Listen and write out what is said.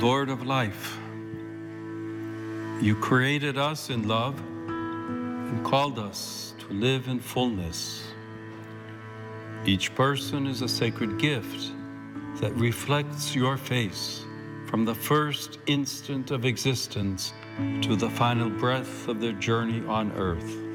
Lord of life, you created us in love and called us to live in fullness. Each person is a sacred gift that reflects your face from the first instant of existence to the final breath of their journey on earth.